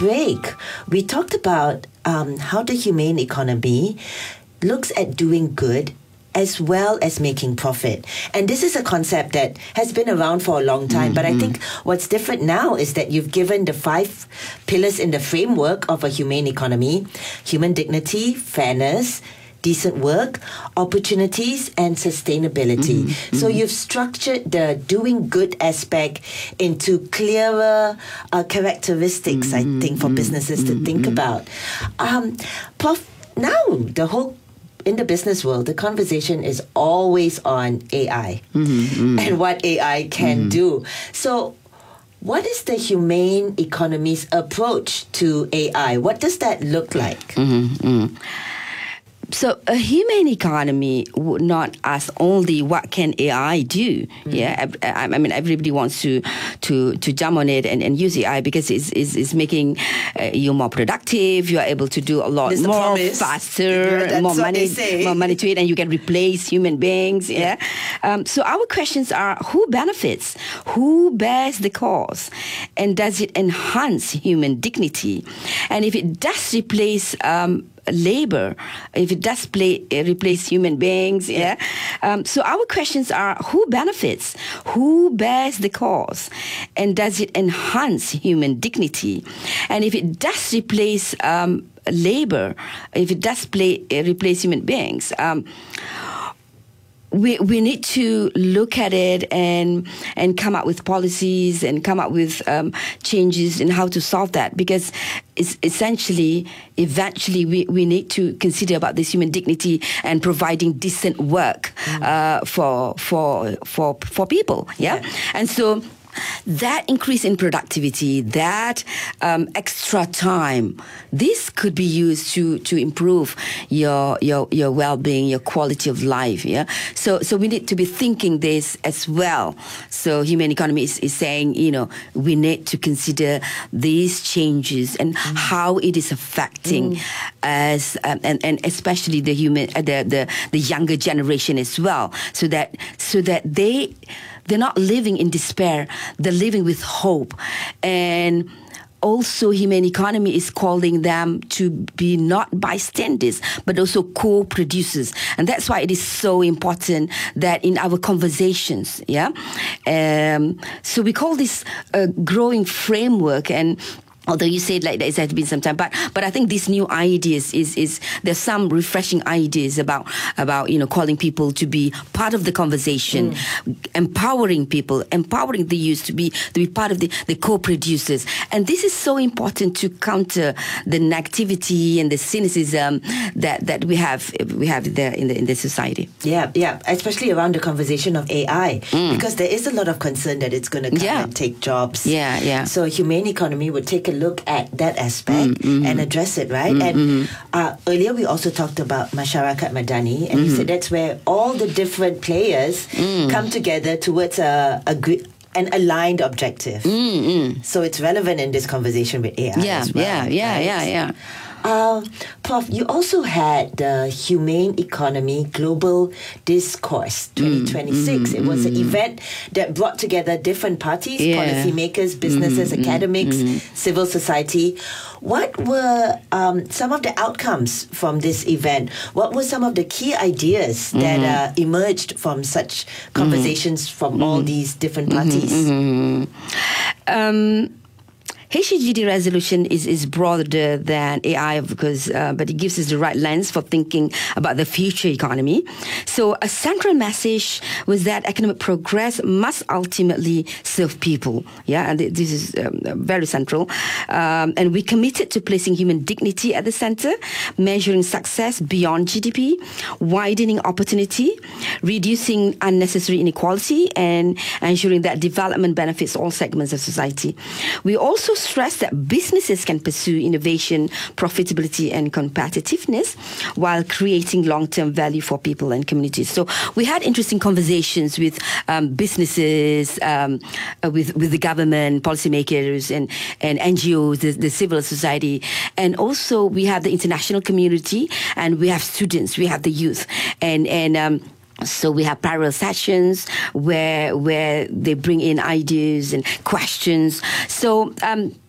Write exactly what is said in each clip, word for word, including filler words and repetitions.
break, we talked about um, how the humane economy looks at doing good as well as making profit. And this is a concept that has been around for a long time. Mm-hmm. But I think what's different now is that you've given the five pillars in the framework of a humane economy: human dignity, fairness, decent work, opportunities, and sustainability. Mm-hmm. So you've structured the doing good aspect into clearer uh, characteristics, mm-hmm. I think, for businesses mm-hmm. to think about. Um, Prof, now the whole in the business world, the conversation is always on A I mm-hmm, mm-hmm. and what A I can mm-hmm. do. So what is the humane economy's approach to A I? What does that look like? Mm-hmm, mm-hmm. So a humane economy would not ask only what can A I do. Mm-hmm. Yeah, I, I mean everybody wants to to to jump on it and, and use A I because it's it's, it's making uh, you more productive. You are able to do a lot There's more faster, yeah, more money, more money to it, and you can replace human beings. Yeah. yeah? Um, so our questions are: who benefits? Who bears the cost? And does it enhance human dignity? And if it does replace um, labor, if it does play, uh, replace human beings, yeah. Um, so our questions are: who benefits? Who bears the cost? And does it enhance human dignity? And if it does replace um, labor, if it does play, uh, replace human beings, um, We we need to look at it and and come up with policies and come up with um, changes in how to solve that, because it's essentially, eventually, we, we need to consider about this human dignity and providing decent work mm. uh, for for for for people. Yeah, yeah. And so that increase in productivity, that um, extra time, this could be used to to improve your your your well-being, your quality of life. Yeah. So so we need to be thinking this as well. So humane economy is, is saying, you know, we need to consider these changes and mm. how it is affecting mm. us, um, and and especially the human uh, the the the younger generation as well, so that so that they. They're not living in despair. They're living with hope. And also, humane economy is calling them to be not bystanders, but also co-producers. And that's why it is so important that in our conversations, yeah? Um, so we call this a growing framework, and although you said like that, it has been some time, but but I think these new ideas is is there's some refreshing ideas about about you know calling people to be part of the conversation, mm. empowering people, empowering the youth to be to be part of the, the co-producers, and this is so important to counter the negativity and the cynicism that, that we have we have there in the in the society. Yeah, yeah, especially around the conversation of A I, mm. because there is a lot of concern that it's going to come yeah. and take jobs. Yeah, yeah. So humane economy would take a look at that aspect mm-hmm. and address it, right? Mm-hmm. And uh, earlier we also talked about Masyarakat Madani, and mm-hmm. you said that's where all the different players mm. come together towards a, a gr- an aligned objective. Mm-hmm. So it's relevant in this conversation with A I yeah, as well. Yeah, yeah, right? yeah, yeah. Uh, Prof, you also had the Humane Economy Global Discourse twenty twenty-six. Mm, mm, it was an mm, event that brought together different parties, yeah. policymakers, businesses, mm, academics, mm, civil society. What were um, some of the outcomes from this event? What were some of the key ideas mm-hmm. that uh, emerged from such conversations mm-hmm. from mm-hmm. all these different parties? Mm-hmm. Um, H E G D resolution is, is broader than A I because, uh, but it gives us the right lens for thinking about the future economy. So a central message was that economic progress must ultimately serve people. Yeah, and this is um, very central. Um, and we committed to placing human dignity at the center, measuring success beyond G D P, widening opportunity, reducing unnecessary inequality, and ensuring that development benefits all segments of society. We also stress that businesses can pursue innovation, profitability, and competitiveness while creating long-term value for people and communities. So we had interesting conversations with um, businesses, um, uh, with with the government, policymakers, and and N G Os, the, the civil society, and also we have the international community, and we have students, we have the youth, and and. Um, So we have parallel sessions where where they bring in ideas and questions. So um,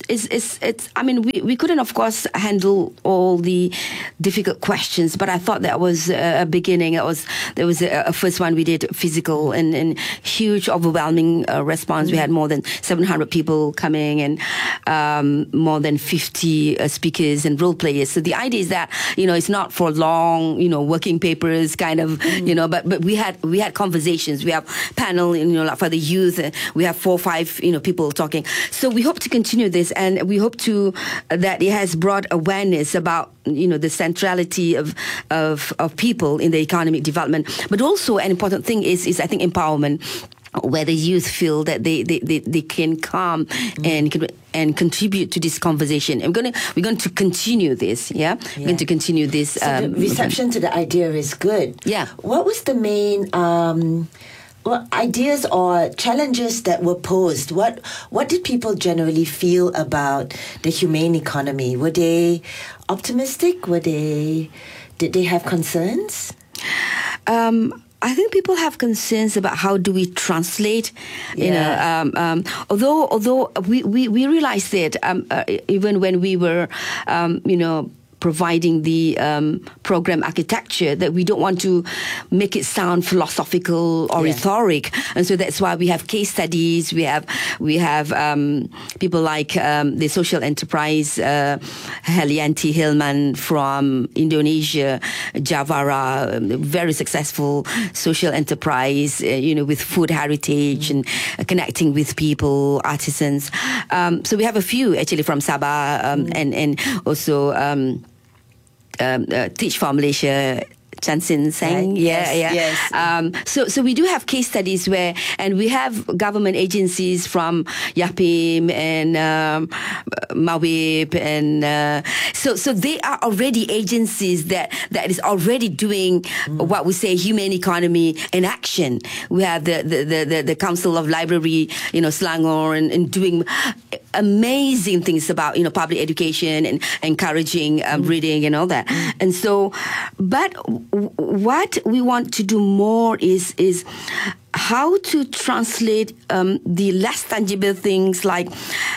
it's, it's, it's, I mean, we, we couldn't, of course, handle all the difficult questions, but I thought that was a beginning. It was, there was a, a first one we did, physical, and, and huge, overwhelming uh, response. Mm-hmm. We had more than seven hundred people coming, and um, more than fifty uh, speakers and role players. So the idea is that, you know, it's not for long, you know, working papers kind of, mm-hmm. you know, but, but we had, we had conversations. We have panel, you know, like for the youth. Uh, we have four or five, you know, people talking. So we hope to continue this, and we hope to, uh, that it has brought awareness about, you know, the centrality of, of, of people in the economic development. But also an important thing is, is I think, empowerment, where the youth feel that they, they, they, they can come mm. and and contribute to this conversation. I'm gonna we're going to continue this. Yeah, yeah. We're going to continue this. So um, the reception to the idea is good. Yeah. What was the main um, well, ideas or challenges that were posed? What what did people generally feel about the humane economy? Were they optimistic? Were they did they have concerns? Um, I think people have concerns about how do we translate, you yeah. know, um, um, although although we, we, we realized that um, uh, even when we were, um, you know, providing the um, program architecture, that we don't want to make it sound philosophical or yeah. rhetoric, and so that's why we have case studies. We have we have um, people like um, the social enterprise uh, Helianti Hilman from Indonesia, Javara, um, very successful social enterprise, uh, you know, with food heritage and uh, connecting with people, artisans. Um, so we have a few actually from Sabah um, mm. and and also. Um, Um, uh, Teach for Malaysia, Chan Sin Seng, right. yeah, yes, yeah. Yes. Um, so, so we do have case studies where, and we have government agencies from Yapim and um, Mawib, and uh, so, so they are already agencies that that is already doing mm. what we say humane economy in action. We have the the the, the, the Council of Library, you know, Selangor, and, and doing amazing things about, you know, public education and encouraging um, mm. reading and all that. Mm. And so, but w- what we want to do more is is how to translate um, the less tangible things like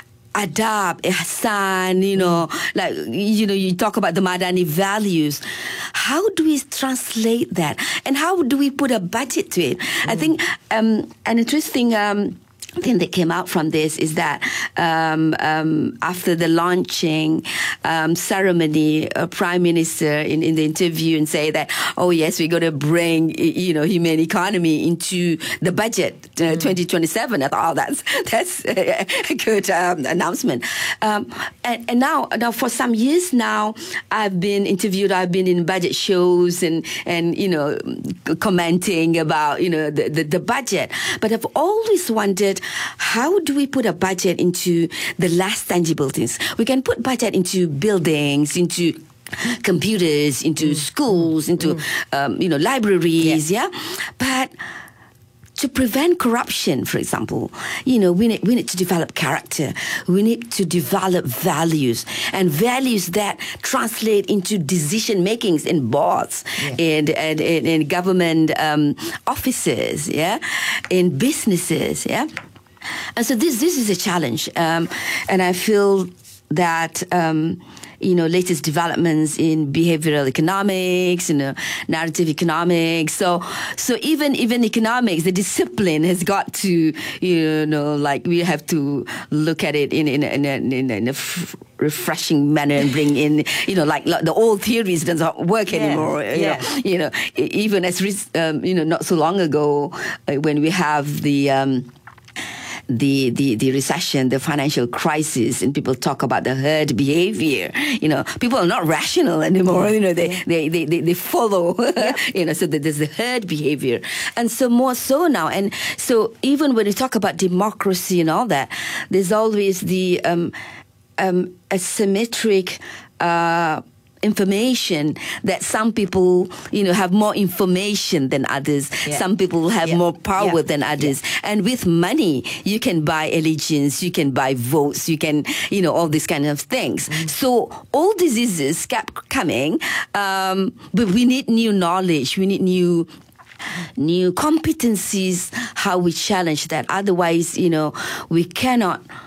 adab, ihsan, you know, like, you know, you talk about the Madani values. How do we translate that? And how do we put a budget to it? Mm. I think um, an interesting um, thing that came out from this is that um, um, after the launching um, ceremony, a prime minister in, in the interview and say that, oh yes, we're going to bring, you know, humane economy into the budget uh, mm. twenty twenty-seven. I thought, oh, that's that's a good um, announcement. Um, and, and now, now for some years now, I've been interviewed. I've been in budget shows and and you know, commenting about, you know, the the, the budget. But I've always wondered, how do we put a budget into the less tangible things? We can put budget into buildings, into computers, into mm. schools, into mm. um, you know, libraries, yeah. yeah? But to prevent corruption, for example, you know, we need, we need to develop character. We need to develop values, and values that translate into decision makings in boards, yeah. and, and, and in government um, offices, yeah, in businesses, yeah. And so this this is a challenge, um, and I feel that um, you know, latest developments in behavioral economics, you know, narrative economics. So so even even economics, the discipline has got to, you know, like we have to look at it in in in a, in a, in a f- refreshing manner and bring in, you know, like, like the old theories doesn't work yeah. anymore. You yeah. know, you know, even as um, you know, not so long ago uh, when we have the. Um, The, the the recession, the financial crisis, and people talk about the herd behavior. You know, people are not rational anymore. You know, they they they, they, they follow. Yeah. You know, so there's the herd behavior, and so more so now. And so even when we talk about democracy and all that, there's always the um, um, asymmetric. Uh, information that some people, you know, have more information than others. Yeah. Some people have yeah. more power yeah. than others. Yeah. And with money, you can buy allegiance, you can buy votes, you can, you know, all these kind of things. Mm. So all diseases kept coming, um, but we need new knowledge. We need new new competencies, how we challenge that. Otherwise, you know, we cannot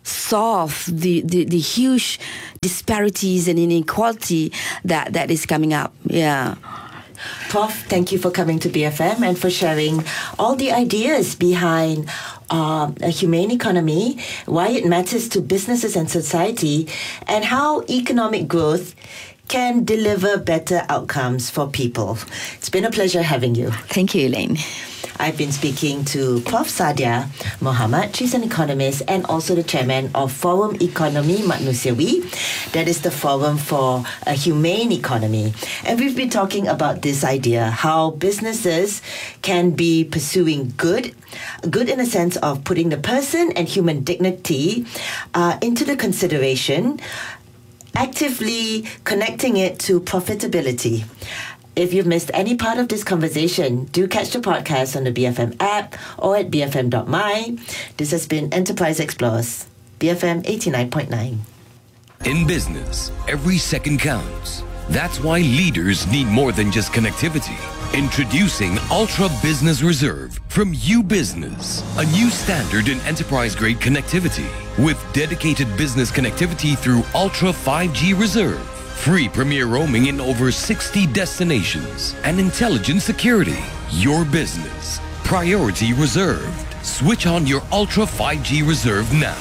solve the, the, the huge disparities and inequality that, that is coming up. Yeah. Prof, thank you for coming to B F M and for sharing all the ideas behind uh, a humane economy, why it matters to businesses and society, and how economic growth can deliver better outcomes for people. It's been a pleasure having you. Thank you, Elaine. I've been speaking to Professor Sadia Mohamad. She's an economist and also the chairman of Forum Ekonomi Manusiawi. That is the Forum for a Humane Economy. And we've been talking about this idea, how businesses can be pursuing good, good in a sense of putting the person and human dignity uh, into the consideration, actively connecting it to profitability. If you've missed any part of this conversation, do catch the podcast on the B F M app or at b f m dot m y. This has been Enterprise Explores, B F M eighty-nine point nine. In business, every second counts. That's why leaders need more than just connectivity. Introducing Ultra Business Reserve from UBusiness, a new standard in enterprise-grade connectivity with dedicated business connectivity through Ultra five G Reserve. Free premier roaming in over sixty destinations and intelligent security. Your business. Priority reserved. Switch on your Ultra five G Reserve now.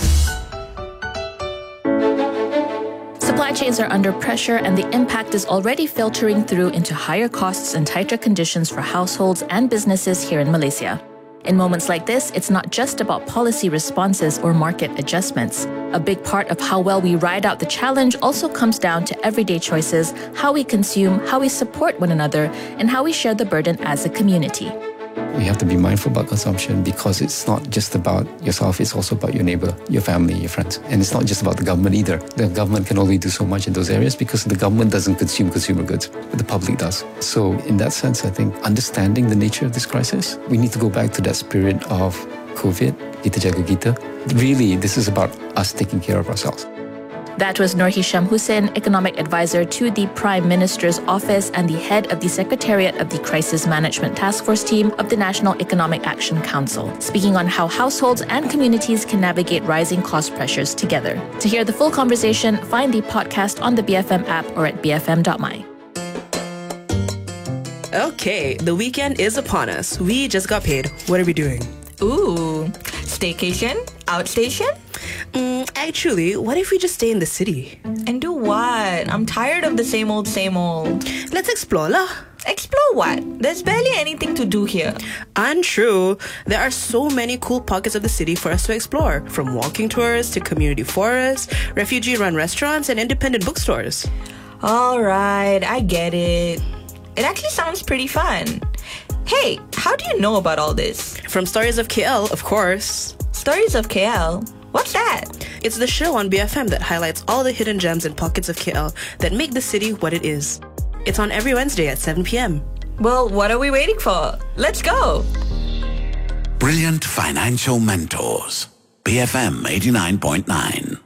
Supply chains are under pressure and the impact is already filtering through into higher costs and tighter conditions for households and businesses here in Malaysia. In moments like this, it's not just about policy responses or market adjustments. A big part of how well we ride out the challenge also comes down to everyday choices, how we consume, how we support one another, and how we share the burden as a community. We have to be mindful about consumption because it's not just about yourself, it's also about your neighbor, your family, your friends. And it's not just about the government either. The government can only do so much in those areas because the government doesn't consume consumer goods, but the public does. So in that sense, I think understanding the nature of this crisis, we need to go back to that spirit of COVID, kita jaga kita. Really, this is about us taking care of ourselves. That was Nur Hisham Hussain, Economic Advisor to the Prime Minister's Office and the head of the Secretariat of the Crisis Management Task Force team of the National Economic Action Council, speaking on how households and communities can navigate rising cost pressures together. To hear the full conversation, find the podcast on the B F M app or at b f m dot m y. Okay, the weekend is upon us. We just got paid. What are we doing? Ooh, staycation? Outstation? Mm, actually, what if we just stay in the city? And do what? I'm tired of the same old, same old. Let's explore lah. Explore what? There's barely anything to do here. Untrue. There are so many cool pockets of the city for us to explore, from walking tours to community forests, refugee-run restaurants, and independent bookstores. Alright, I get it. It actually sounds pretty fun. Hey, how do you know about all this? From Stories of K L, of course. Stories of K L? What's that? It's the show on B F M that highlights all the hidden gems and pockets of K L that make the city what it is. It's on every Wednesday at seven p.m. Well, what are we waiting for? Let's go! Brilliant financial mentors. B F M eighty-nine point nine.